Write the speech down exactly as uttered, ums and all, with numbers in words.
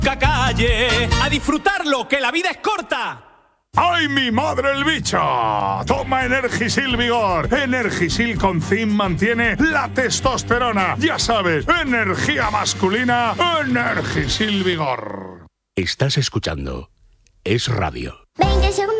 Calle, a disfrutarlo, que la vida es corta. ¡Ay, mi madre el bicho! Toma Energisil Vigor. Energisil con zinc mantiene la testosterona. Ya sabes, energía masculina, Energisil Vigor. Estás escuchando Es Radio. veinte segundos.